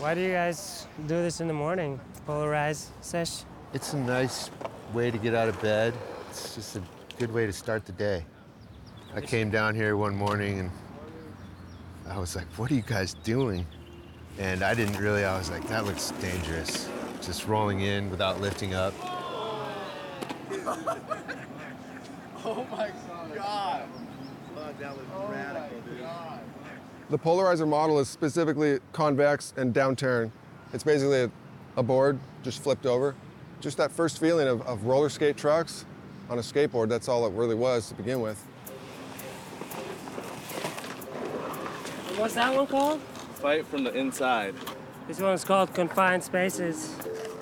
Why do you guys do this in the morning? Polarize sesh? It's a nice way to get out of bed. It's just a good way to start the day. I came down here one morning and I was like, what are you guys doing? And I didn't really, I was like, that looks dangerous. Just rolling in without lifting up. Oh my God. Oh, that was radical, dude. The polarizer model is specifically convex and downturn. It's basically a board just flipped over. Just that first feeling of roller skate trucks on a skateboard, that's all it really was to begin with. What's that one called? Fight from the inside. This one's called Confined Spaces.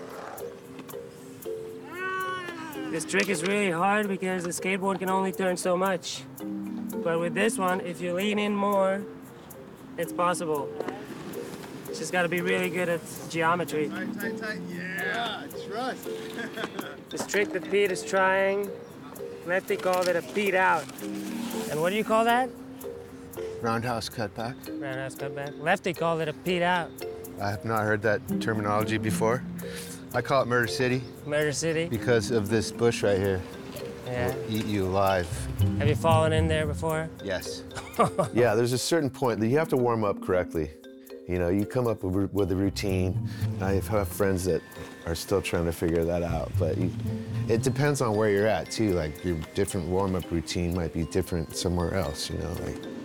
This trick is really hard because the skateboard can only turn so much. But with this one, if you lean in more, it's possible. It's just gotta be really good at geometry. Tight. Yeah, trust. This trick that Pete is trying, Lefty called it a Pete out. And what do you call that? Roundhouse cutback. Roundhouse cutback. Lefty called it a Pete out. I have not heard that terminology before. I call it Murder City Murder City. because of this bush right here. Yeah. It'll eat you alive. Have you fallen in there before? Yes. Yeah, there's a certain point that you have to warm up correctly. You know, you come up with a routine. I have friends that are still trying to figure that out, but it depends on where you're at too. Like your different warm-up routine might be different somewhere else, you know, like